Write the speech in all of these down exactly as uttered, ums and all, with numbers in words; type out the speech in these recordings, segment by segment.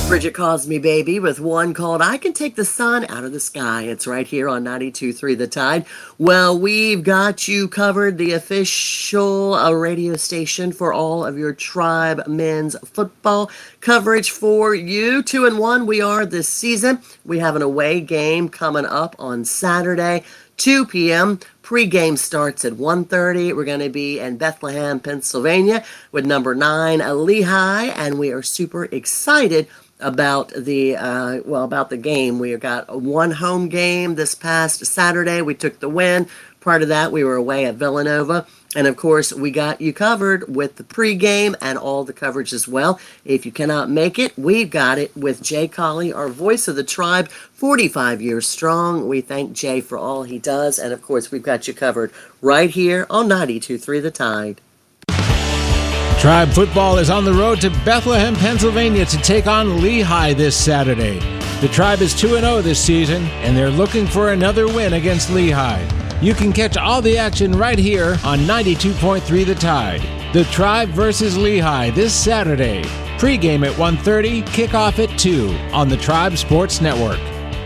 Bridget Calls Me Baby with one called I Can Take the Sun Out of the Sky. It's right here on ninety-two point three The Tide. Well, we've got you covered, the official uh, radio station for all of your Tribe men's football coverage for you. Two and one we are this season. We have an away game coming up on Saturday, two p.m. Pre-game starts at one thirty. We're going to be in Bethlehem, Pennsylvania with number nine, Lehigh, and we are super excited about the uh, well about the game. We got one home game this past Saturday. We took the win. Prior to that, we were away at Villanova. And, of course, we got you covered with the pregame and all the coverage as well. If you cannot make it, we've got it with Jay Colley, our voice of the Tribe, forty-five years strong. We thank Jay for all he does. And, of course, we've got you covered right here on ninety-two point three The Tide. Tribe football is on the road to Bethlehem, Pennsylvania to take on Lehigh this Saturday. The Tribe is two and oh this season, and they're looking for another win against Lehigh. You can catch all the action right here on ninety-two point three The Tide. The Tribe versus Lehigh this Saturday. Pre-game at one thirty, kickoff at two on the Tribe Sports Network.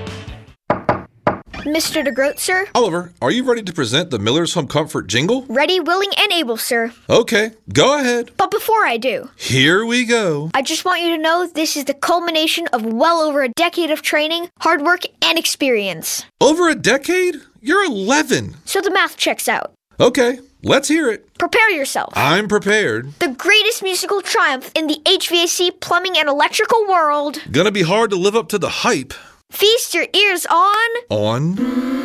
Mister DeGroat, sir? Oliver, are you ready to present the Miller's Home Comfort jingle? Ready, willing, and able, sir. Okay, go ahead. But before I do, here we go. I just want you to know this is the culmination of well over a decade of training, hard work, and experience. Over a decade? You're eleven. So the math checks out. Okay, let's hear it. Prepare yourself. I'm prepared. The greatest musical triumph in the H V A C, plumbing, and electrical world. Gonna be hard to live up to the hype. Feast your ears on... On?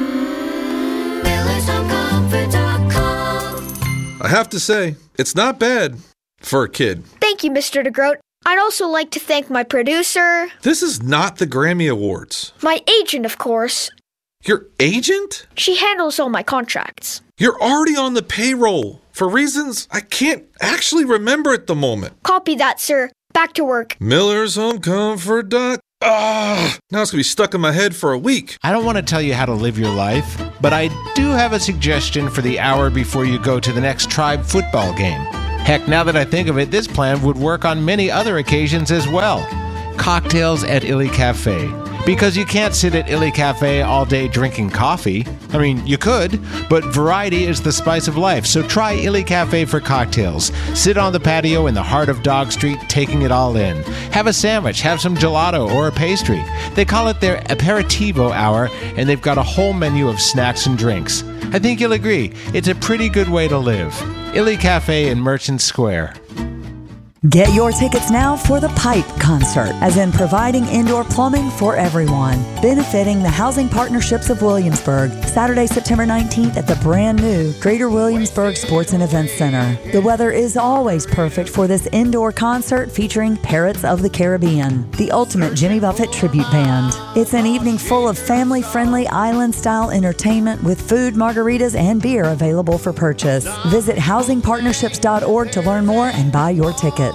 Millers Home Comfort dot com. I have to say, it's not bad for a kid. Thank you, Mister DeGroat. I'd also like to thank my producer... This is not the Grammy Awards. My agent, of course. Your agent? She handles all my contracts. You're already on the payroll, for reasons I can't actually remember at the moment. Copy that, sir. Back to work. Millers Home Comfort dot com. Ah, now it's going to be stuck in my head for a week. I don't want to tell you how to live your life, but I do have a suggestion for the hour before you go to the next Tribe football game. Heck, now that I think of it, this plan would work on many other occasions as well. Cocktails at Illy Cafe. Because you can't sit at Illy Cafe all day drinking coffee. I mean, you could, but variety is the spice of life. So try Illy Cafe for cocktails. Sit on the patio in the heart of Dog Street, taking it all in. Have a sandwich, have some gelato or a pastry. They call it their aperitivo hour, and they've got a whole menu of snacks and drinks. I think you'll agree, it's a pretty good way to live. Illy Cafe in Merchant Square. Get your tickets now for the Pipe Concert, as in providing indoor plumbing for everyone. Benefiting the Housing Partnerships of Williamsburg, Saturday, September nineteenth at the brand new Greater Williamsburg Sports and Events Center. The weather is always perfect for this indoor concert featuring Parrots of the Caribbean, the ultimate Jimmy Buffett tribute band. It's an evening full of family-friendly island-style entertainment with food, margaritas, and beer available for purchase. Visit housing partnerships dot org to learn more and buy your tickets.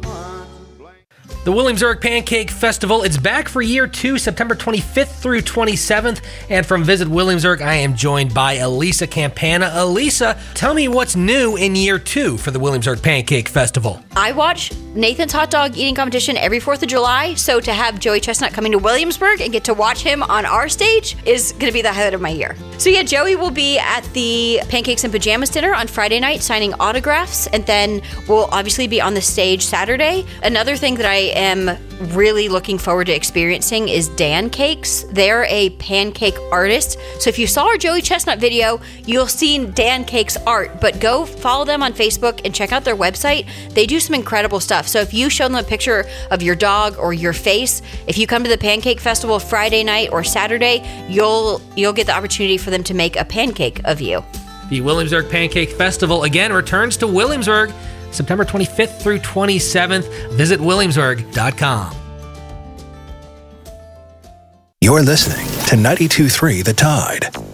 The Williamsburg Pancake Festival, it's back for year two, September twenty-fifth through twenty-seventh. And from Visit Williamsburg, I am joined by Elisa Campana. Elisa, tell me what's new in year two for the Williamsburg Pancake Festival. I watch Nathan's hot dog eating competition every fourth of July, so to have Joey Chestnut coming to Williamsburg and get to watch him on our stage is going to be the highlight of my year. So yeah, Joey will be at the Pancakes and Pajamas dinner on Friday night signing autographs, and then we'll obviously be on the stage Saturday. Another thing that I am really looking forward to experiencing is Dan Cakes. They're a pancake artist. So if you saw our Joey Chestnut video, you'll see Dan Cakes art, but go follow them on Facebook and check out their website. They do some incredible stuff. So if you show them a picture of your dog or your face, if you come to the Pancake Festival Friday night or Saturday, you'll you'll get the opportunity for them to make a pancake of you. The Williamsburg Pancake Festival again returns to Williamsburg September twenty-fifth through twenty-seventh. Visit williamsburg dot com. You're listening to ninety-two point three The Tide.